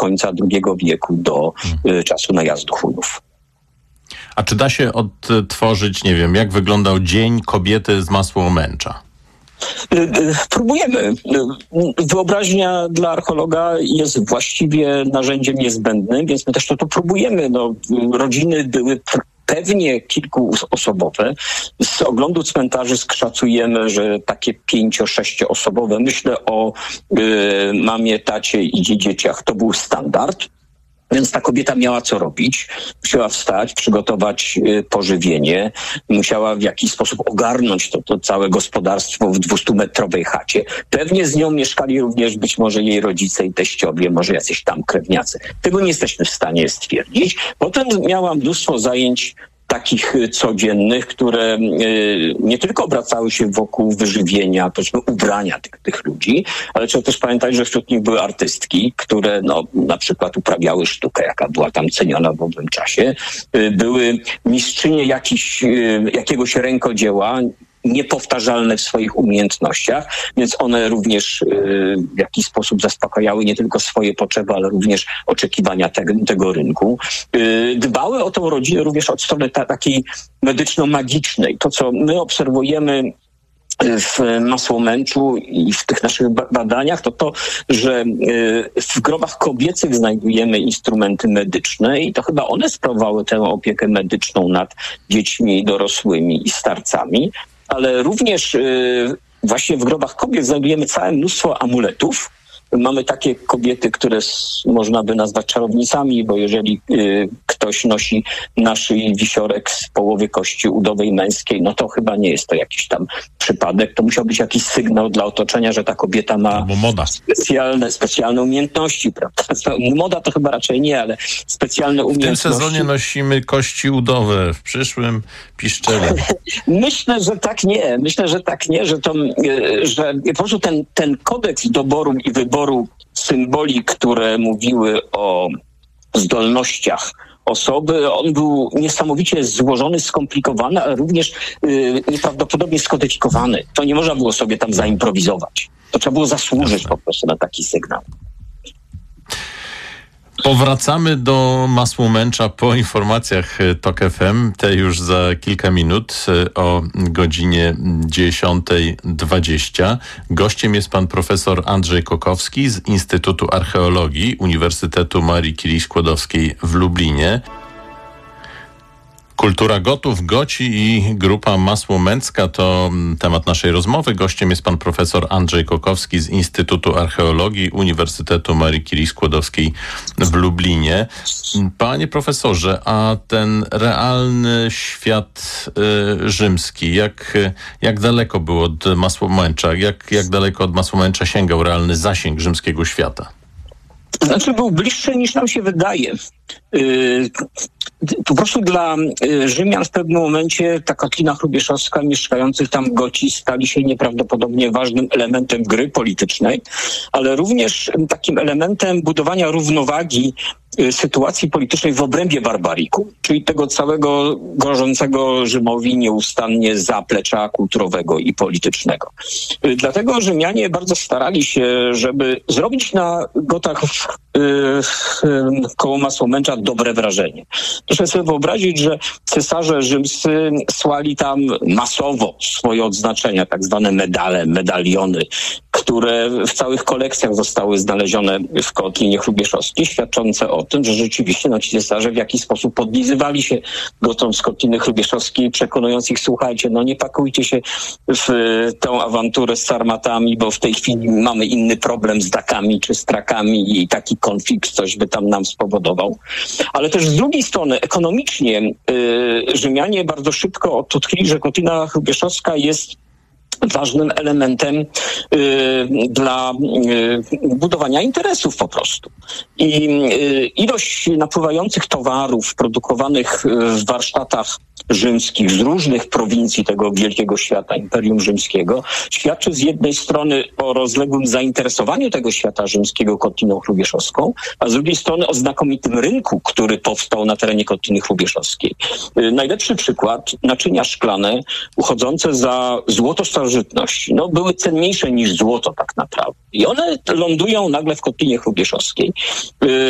końca II wieku do czasu najazdu Hunów. A czy da się odtworzyć, nie wiem, jak wyglądał dzień kobiety z Masłoomęcza? Próbujemy. Wyobraźnia dla archeologa jest właściwie narzędziem niezbędnym, więc my też to próbujemy. Rodziny były pewnie kilkuosobowe. Z oglądu cmentarzy szacujemy, że takie 5-6-osobowe. Myślę o mamie, tacie i dzieciach. To był standard. Więc ta kobieta miała co robić. Musiała wstać, przygotować pożywienie. Musiała w jakiś sposób ogarnąć to całe gospodarstwo w 200-metrowej chacie. Pewnie z nią mieszkali również być może jej rodzice i teściowie, może jacyś tam krewniacy. Tego nie jesteśmy w stanie stwierdzić. Potem miała mnóstwo zajęć takich codziennych, które nie tylko obracały się wokół wyżywienia, powiedzmy ubrania tych ludzi, ale trzeba też pamiętać, że wśród nich były artystki, które na przykład uprawiały sztukę, jaka była tam ceniona w owym czasie. Były mistrzynie jakiegoś rękodzieła, niepowtarzalne w swoich umiejętnościach, więc one również w jakiś sposób zaspokajały nie tylko swoje potrzeby, ale również oczekiwania tego rynku. Dbały o tą rodzinę również od strony takiej medyczno-magicznej. To, co my obserwujemy w Masłoomęczu i w tych naszych badaniach, to, że w grobach kobiecych znajdujemy instrumenty medyczne i to chyba one sprawowały tę opiekę medyczną nad dziećmi dorosłymi i starcami, ale również właśnie w grobach kobiet znajdujemy całe mnóstwo amuletów. Mamy takie kobiety, które można by nazwać czarownicami, bo jeżeli ktoś nosi na szyi wisiorek z połowy kości udowej męskiej, to chyba nie jest to jakiś tam przypadek. To musiał być jakiś sygnał dla otoczenia, że ta kobieta ma specjalne umiejętności, prawda? Moda to chyba raczej nie, ale specjalne umiejętności. W tym sezonie nosimy kości udowe, w przyszłym piszczele. Myślę, że tak nie, że po prostu ten kodeks doboru i wyboru symboli, które mówiły o zdolnościach osoby, on był niesamowicie złożony, skomplikowany, ale również nieprawdopodobnie skodyfikowany. To nie można było sobie tam zaimprowizować. To trzeba było zasłużyć po prostu na taki sygnał. Powracamy do Masłoomęcza po informacjach TOK FM, te już za kilka minut o godzinie 10:20. Gościem jest pan profesor Andrzej Kokowski z Instytutu Archeologii Uniwersytetu Marii Curie-Skłodowskiej w Lublinie. Kultura Gotów, Goci i grupa masłoomęcka to temat naszej rozmowy. Gościem jest pan profesor Andrzej Kokowski z Instytutu Archeologii Uniwersytetu Marii Curie-Skłodowskiej w Lublinie. Panie profesorze, a ten realny świat rzymski, jak daleko był od Masłoomęcza? Jak daleko od Masłoomęcza sięgał realny zasięg rzymskiego świata? Znaczy był bliższy niż nam się wydaje. Po prostu dla Rzymian w pewnym momencie ta Kotlina Hrubieszowska, mieszkających tam Goci stali się nieprawdopodobnie ważnym elementem gry politycznej, ale również takim elementem budowania równowagi sytuacji politycznej w obrębie barbariku, czyli tego całego grożącego Rzymowi nieustannie zaplecza kulturowego i politycznego. Dlatego Rzymianie bardzo starali się, żeby zrobić na Gotach koło Masłoomęcza dobre wrażenie. Proszę sobie wyobrazić, że cesarze rzymscy słali tam masowo swoje odznaczenia, tak zwane medale, medaliony, które w całych kolekcjach zostały znalezione w Kotlinie Hrubieszowskiej, świadczące o tym, że rzeczywiście ci cesarze w jakiś sposób podlizywali się Gotom z Kotliny Hrubieszowskiej, przekonując ich, słuchajcie, nie pakujcie się w tę awanturę z Sarmatami, bo w tej chwili mamy inny problem z Dakami czy z Trakami i taki konflikt coś by tam nam spowodował. Ale też z drugiej strony ekonomicznie Rzymianie bardzo szybko odkryli, że Kotlina Hrubieszowska jest ważnym elementem dla budowania interesów po prostu. I ilość napływających towarów produkowanych w warsztatach rzymskich z różnych prowincji tego wielkiego świata, Imperium Rzymskiego, świadczy z jednej strony o rozległym zainteresowaniu tego świata rzymskiego Kotliną Hrubieszowską, a z drugiej strony o znakomitym rynku, który powstał na terenie Kotliny Hrubieszowskiej. Najlepszy przykład, naczynia szklane uchodzące za złoto starożytności, były cenniejsze niż złoto tak naprawdę. I one lądują nagle w Kotlinie Hrubieszowskiej.